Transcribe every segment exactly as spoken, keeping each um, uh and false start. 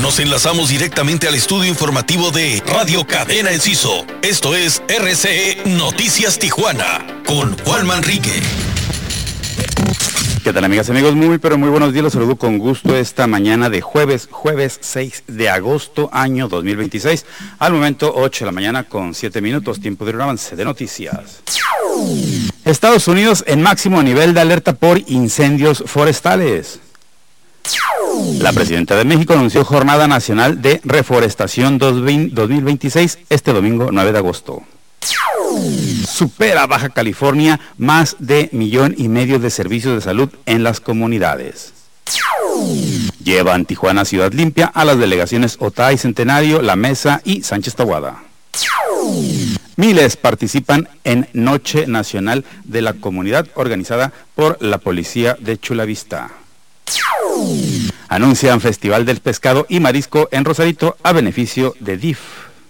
nos enlazamos directamente al estudio informativo de Radio Cadena Enciso. Esto es R C E Noticias Tijuana, con Juan Manrique. ¿Qué tal, amigas y amigos? Muy, pero muy buenos días. Los saludo con gusto esta mañana de jueves, jueves seis de agosto, año dos mil veintiséis. Al momento, ocho de la mañana con siete minutos, tiempo de un avance de noticias. Estados Unidos en máximo nivel de alerta por incendios forestales. La presidenta de México anunció Jornada Nacional de Reforestación dos mil veintiséis este domingo nueve de agosto. Supera Baja California más de millón y medio de servicios de salud en las comunidades. Llevan Tijuana Ciudad Limpia a las delegaciones Otay Centenario, La Mesa y Sánchez Tahuada. Miles participan en Noche Nacional de la Comunidad organizada por la Policía de Chula Vista. Anuncian Festival del Pescado y Marisco en Rosarito a beneficio de D I F.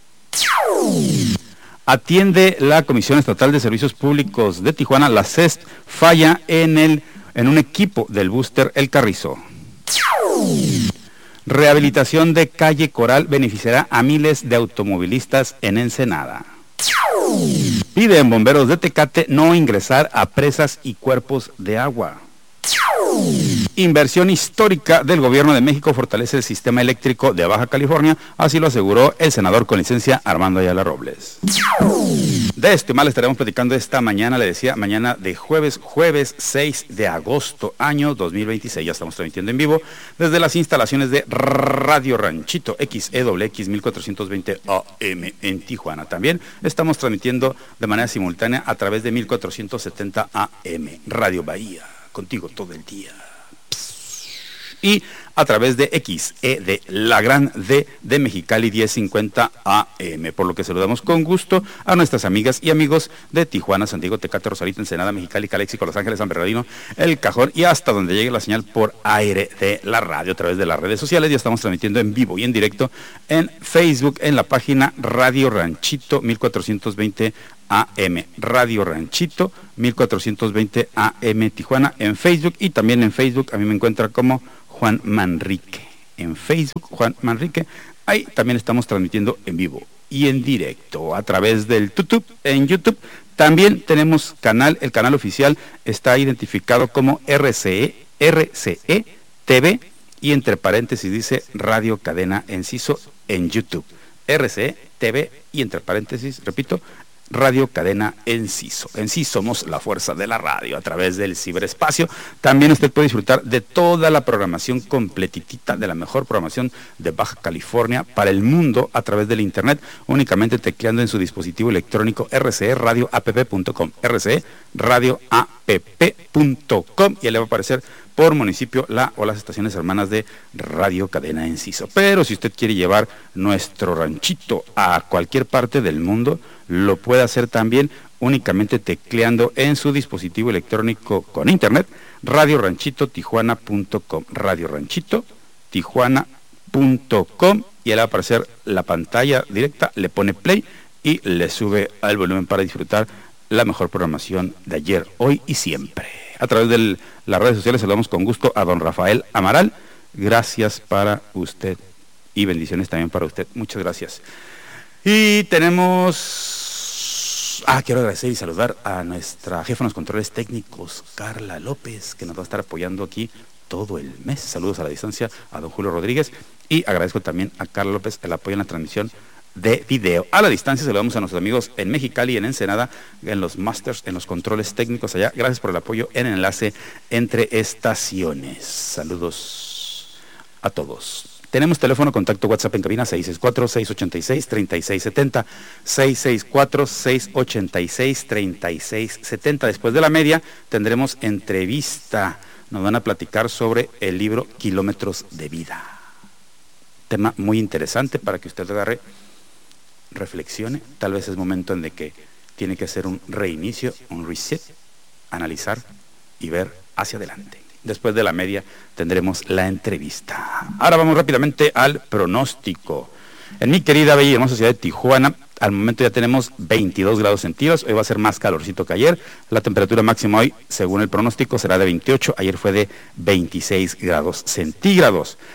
Atiende la Comisión Estatal de Servicios Públicos de Tijuana, la C E S P, falla en, el, en un equipo del búster El Carrizo. Rehabilitación de calle Coral beneficiará a miles de automovilistas en Ensenada. Piden bomberos de Tecate no ingresar a presas y cuerpos de agua. Inversión histórica del gobierno de México fortalece el sistema eléctrico de Baja California, así lo aseguró el senador con licencia Armando Ayala Robles. De esto y más le estaremos platicando esta mañana, le decía, mañana de jueves, jueves seis de agosto, año dos mil veintiséis. Ya estamos transmitiendo en vivo desde las instalaciones de Radio Ranchito X E W X mil cuatrocientos veinte A M en Tijuana. También estamos transmitiendo de manera simultánea a través de mil cuatrocientos setenta A M, Radio Bahía. Contigo todo el día. Y a través de X E de la Gran D de Mexicali diez cincuenta A M, por lo que saludamos con gusto a nuestras amigas y amigos de Tijuana, San Diego, Tecate, Rosarito, Ensenada, Mexicali, Calexico, Los Ángeles, San Bernardino, El Cajón y hasta donde llegue la señal por aire de la radio a través de las redes sociales. Ya estamos transmitiendo en vivo y en directo en Facebook en la página Radio Ranchito mil cuatrocientos veinte A M, Radio Ranchito mil cuatrocientos veinte A M Tijuana en Facebook, y también en Facebook a mí me encuentra como Juan Manrique. En Facebook, Juan Manrique. Ahí también estamos transmitiendo en vivo y en directo a través del YouTube. En YouTube también tenemos canal, el canal oficial está identificado como R C E, R C E T V, y entre paréntesis dice Radio Cadena Enciso en YouTube. R C E T V y entre paréntesis, repito, Radio Cadena Enciso. En sí somos la fuerza de la radio a través del ciberespacio. También usted puede disfrutar de toda la programación completitita, de la mejor programación de Baja California para el mundo a través del internet, únicamente tecleando en su dispositivo electrónico R C E radio app punto com, R C E radio app punto com, y le va a aparecer por municipio la o las estaciones hermanas de Radio Cadena Enciso. Pero si usted quiere llevar nuestro ranchito a cualquier parte del mundo, lo puede hacer también únicamente tecleando en su dispositivo electrónico con internet radio ranchito tijuana punto com, radio ranchito tijuana punto com, y le va a aparecer la pantalla directa, le pone play y le sube al volumen para disfrutar la mejor programación de ayer, hoy y siempre. A través de las redes sociales saludamos con gusto a don Rafael Amaral. Gracias para usted y bendiciones también para usted. Muchas gracias. Y tenemos... Ah, quiero agradecer y saludar a nuestra jefa de los controles técnicos, Carla López, que nos va a estar apoyando aquí todo el mes. Saludos a la distancia a don Julio Rodríguez, y agradezco también a Carla López el apoyo en la transmisión de video. A la distancia saludamos a nuestros amigos en Mexicali y en Ensenada, en los masters, en los controles técnicos allá. Gracias por el apoyo en el enlace entre estaciones. Saludos a todos. Tenemos teléfono, contacto, WhatsApp en cabina seis seis cuatro, seis ocho seis, tres seis siete cero, seis seis cuatro, seis ocho seis, tres seis siete cero. Después de la media tendremos entrevista. Nos van a platicar sobre el libro Kilómetros de Vida. Tema muy interesante para que usted agarre, reflexione. Tal vez es momento en de que tiene que hacer un reinicio, un reset, analizar y ver hacia adelante. Después de la media tendremos la entrevista. Ahora vamos rápidamente al pronóstico. En mi querida, bella y hermosa ciudad de Tijuana, al momento ya tenemos veintidós grados centígrados. Hoy va a ser más calorcito que ayer. La temperatura máxima hoy, según el pronóstico, será de veintiocho. Ayer fue de veintiséis grados centígrados.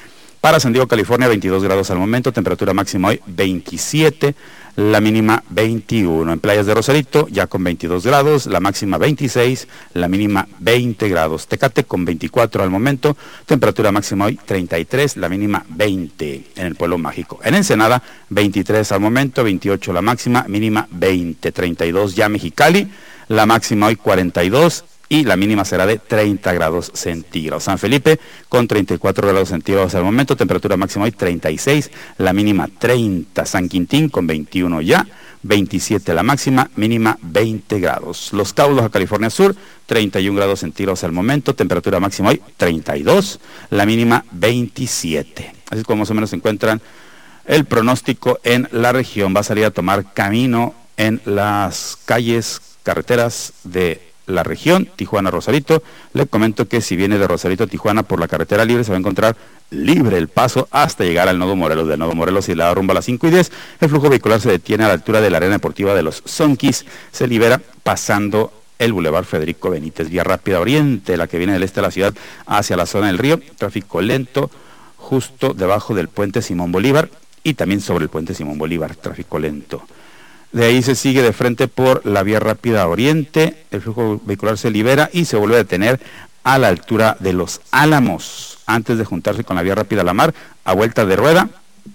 Para San Diego, California, veintidós grados al momento, temperatura máxima hoy veintisiete, la mínima veintiuno. En Playas de Rosarito, ya con veintidós grados, la máxima veintiséis, la mínima veinte grados. Tecate con veinticuatro al momento, temperatura máxima hoy treinta y tres, la mínima veinte en el Pueblo Mágico. En Ensenada, veintitrés al momento, veintiocho la máxima, mínima veinte, treinta y dos ya Mexicali, la máxima hoy cuarenta y dos y la mínima será de treinta grados centígrados. San Felipe con treinta y cuatro grados centígrados al momento, temperatura máxima hoy treinta y seis, la mínima treinta. San Quintín con veintiuno ya, veintisiete la máxima, mínima veinte grados. Los Cabos, Baja California Sur, treinta y un grados centígrados al momento, temperatura máxima hoy treinta y dos, la mínima veintisiete. Así es como más o menos se encuentran el pronóstico en la región. Va a salir a tomar camino en las calles, carreteras de la región, Tijuana-Rosarito. Le comento que si viene de Rosarito a Tijuana por la carretera libre, se va a encontrar libre el paso hasta llegar al Nodo Morelos. Del Nodo Morelos, y la rumbo a las cinco y diez, el flujo vehicular se detiene a la altura de la arena deportiva de los Sonquis, se libera pasando el Boulevard Federico Benítez. Vía rápida oriente, la que viene del este de la ciudad hacia la zona del río, tráfico lento justo debajo del puente Simón Bolívar y también sobre el puente Simón Bolívar, tráfico lento. De ahí se sigue de frente por la vía rápida oriente, el flujo vehicular se libera y se vuelve a detener a la altura de Los Álamos, antes de juntarse con la vía rápida La Mar, a vuelta de rueda,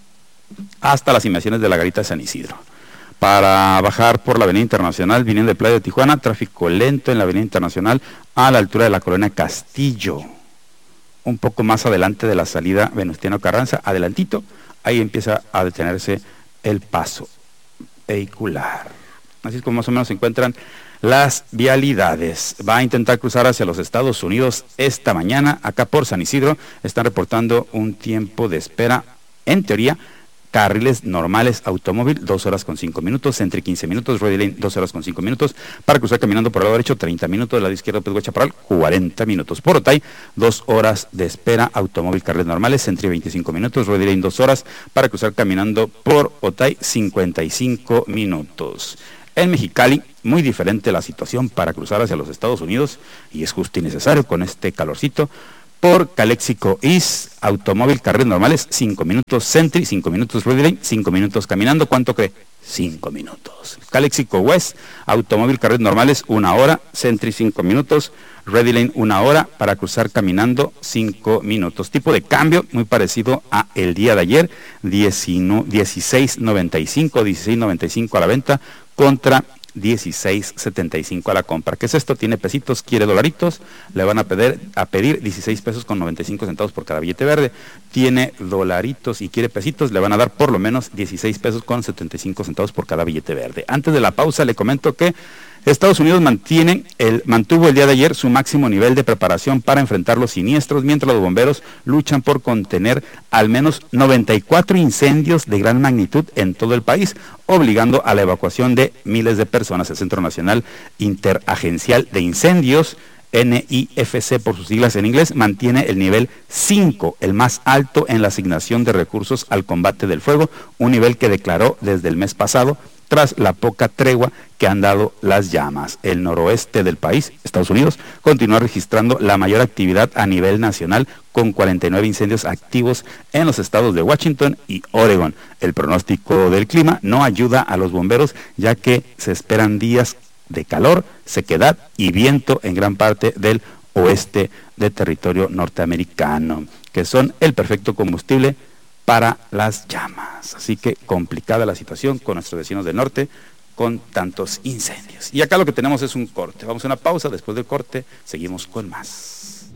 hasta las inmediaciones de la Garita de San Isidro. Para bajar por la Avenida Internacional, viniendo de Playa de Tijuana, tráfico lento en la Avenida Internacional a la altura de la Colonia Castillo. Un poco más adelante de la salida Venustiano Carranza, adelantito, ahí empieza a detenerse el paso vehicular. Así es como más o menos se encuentran las vialidades. Va a intentar cruzar hacia los Estados Unidos esta mañana. Acá por San Isidro están reportando un tiempo de espera, en teoría, carriles normales automóvil, dos horas con cinco minutos, entre quince minutos, Ready Lane, dos horas con cinco minutos, para cruzar caminando por el lado derecho, treinta minutos, del lado izquierdo, Pedro Chaparral, cuarenta minutos. Por Otay, dos horas de espera, automóvil, carriles normales, entre veinticinco minutos, Ready Lane, dos horas, para cruzar caminando por Otay, cincuenta y cinco minutos. En Mexicali, muy diferente la situación para cruzar hacia los Estados Unidos, y es justo y necesario con este calorcito. Por Calexico East, automóvil, carriles normales, cinco minutos, Sentry, cinco minutos, Ready Lane, cinco minutos caminando, ¿cuánto cree? cinco minutos. Calexico West, automóvil, carriles normales, una hora, Sentry, cinco minutos, Ready Lane, una hora, para cruzar caminando, cinco minutos. Tipo de cambio, muy parecido a el día de ayer, dieciséis noventa y cinco, dieciséis noventa y cinco a la venta, contra dieciséis setenta y cinco a la compra. ¿Qué es esto? Tiene pesitos, quiere dolaritos, le van a pedir, a pedir dieciséis pesos con noventa y cinco centavos por cada billete verde. Tiene dolaritos y quiere pesitos, le van a dar por lo menos dieciséis pesos con setenta y cinco centavos por cada billete verde. Antes de la pausa le comento que Estados Unidos mantiene el, mantuvo el día de ayer su máximo nivel de preparación para enfrentar los siniestros, mientras los bomberos luchan por contener al menos noventa y cuatro incendios de gran magnitud en todo el país, obligando a la evacuación de miles de personas. El Centro Nacional Interagencial de Incendios, N I F C por sus siglas en inglés, mantiene el nivel cinco, el más alto en la asignación de recursos al combate del fuego, un nivel que declaró desde el mes pasado, tras la poca tregua que han dado las llamas. El noroeste del país, Estados Unidos, continúa registrando la mayor actividad a nivel nacional, con cuarenta y nueve incendios activos en los estados de Washington y Oregon. El pronóstico del clima no ayuda a los bomberos, ya que se esperan días de calor, sequedad y viento en gran parte del oeste del territorio norteamericano, que son el perfecto combustible para las llamas. Así que complicada la situación con nuestros vecinos del norte con tantos incendios. Y acá lo que tenemos es un corte. Vamos a una pausa, después del corte seguimos con más.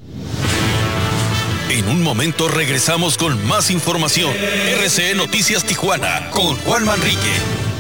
En un momento regresamos con más información. R C E Noticias Tijuana con Juan Manrique.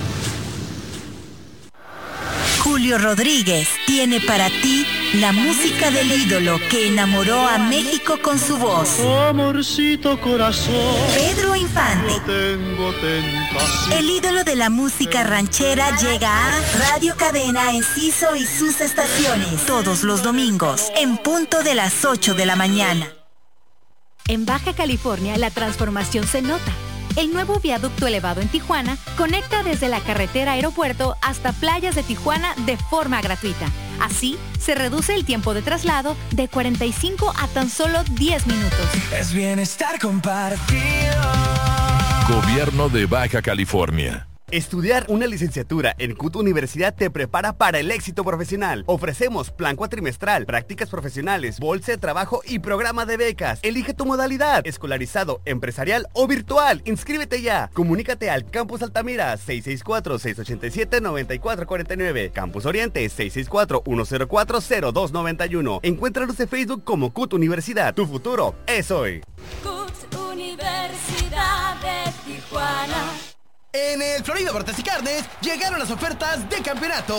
Julio Rodríguez tiene para ti la música del ídolo que enamoró a México con su voz. Amorcito corazón, Pedro Infante. no tengo tentación. El ídolo de la música ranchera llega a Radio Cadena Enciso y sus estaciones todos los domingos en punto de las ocho de la mañana. En Baja California la transformación se nota. El nuevo viaducto elevado en Tijuana conecta desde la carretera aeropuerto hasta playas de Tijuana de forma gratuita. Así, se reduce el tiempo de traslado de cuarenta y cinco a tan solo diez minutos. Es bienestar compartido. Gobierno de Baja California. Estudiar una licenciatura en C U T Universidad te prepara para el éxito profesional. Ofrecemos plan cuatrimestral, prácticas profesionales, bolsa de trabajo y programa de becas. Elige tu modalidad, escolarizado, empresarial o virtual. Inscríbete ya. Comunícate al Campus Altamira seis seis cuatro, seis ocho siete, nueve cuatro cuatro nueve. Campus Oriente seis seis cuatro, uno cero cuatro, cero dos nueve uno. Encuéntranos en Facebook como C U T Universidad. Tu futuro es hoy. C U T Universidad de Tijuana. En el Florida Bortas y Carnes llegaron las ofertas de campeonato.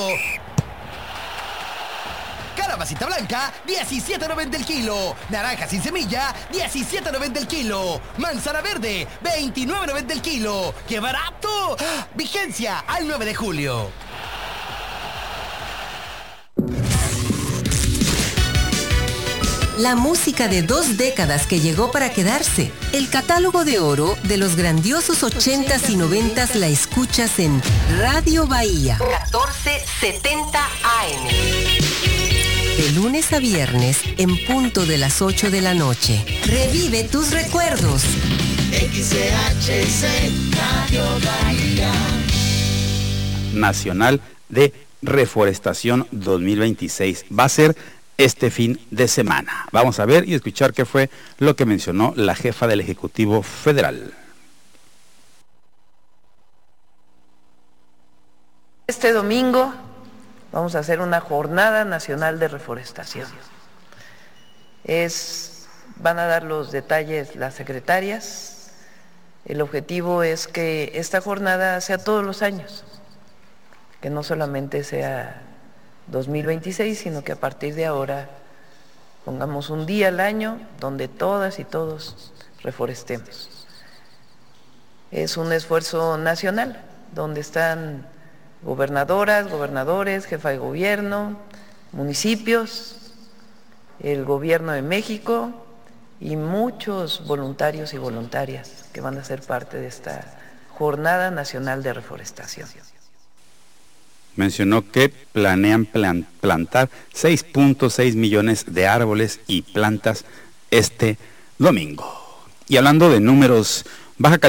Calabacita blanca, diecisiete noventa el kilo. Naranja sin semilla, diecisiete noventa el kilo. Manzana verde, veintinueve noventa el kilo. ¡Qué barato! Vigencia al nueve de julio. La música de dos décadas que llegó para quedarse. El catálogo de oro de los grandiosos ochentas y noventas la escuchas en Radio Bahía catorce setenta A M. De lunes a viernes en punto de las ocho de la noche. Revive tus recuerdos. X H C Radio Bahía. Nacional de Reforestación dos mil veintiséis. Va a ser este fin de semana. Vamos a ver y escuchar qué fue lo que mencionó la jefa del Ejecutivo Federal. Este domingo vamos a hacer una jornada nacional de reforestación. Es, van a dar los detalles las secretarias. El objetivo es que esta jornada sea todos los años, que no solamente sea dos mil veintiséis, sino que a partir de ahora pongamos un día al año donde todas y todos reforestemos. Es un esfuerzo nacional, donde están gobernadoras, gobernadores, jefa de gobierno, municipios, el gobierno de México y muchos voluntarios y voluntarias que van a ser parte de esta Jornada Nacional de Reforestación. Mencionó que planean plan, plantar seis punto seis millones de árboles y plantas este domingo. Y hablando de números, Baja California